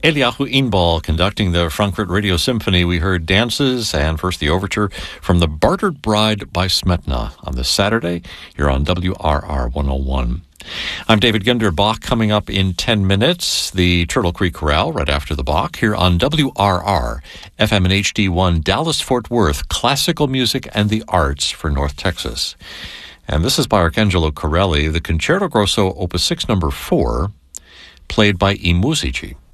Eliyahu Inbal conducting the Frankfurt Radio Symphony. We heard dances and first the overture from The Bartered Bride by Smetana on this Saturday here on WRR 101. I'm David Ginder. Bach coming up in 10 minutes. The Turtle Creek Chorale right after the Bach here on WRR, FM and HD1, Dallas-Fort Worth, classical music and the arts for North Texas. And this is by Arcangelo Corelli, the Concerto Grosso Opus 6 number 4, played by I Musici.